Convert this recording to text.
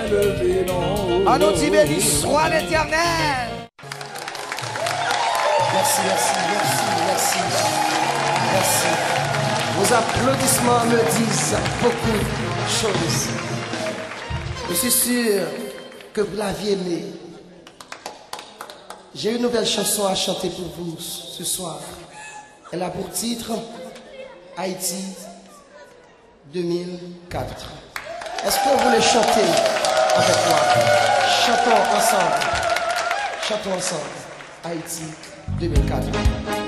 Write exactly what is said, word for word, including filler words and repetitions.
élevé non. En nous dit béni soit l'Éternel. Merci, merci, merci, merci, merci. Vos applaudissements me disent beaucoup de choses. Je suis sûr que vous l'aviez aimé. J'ai une nouvelle chanson à chanter pour vous ce soir. Elle a pour titre Haïti deux mille quatre. Est-ce que vous voulez chanter avec moi? Chantons ensemble. Chantons ensemble. Haïti deux mille quatre.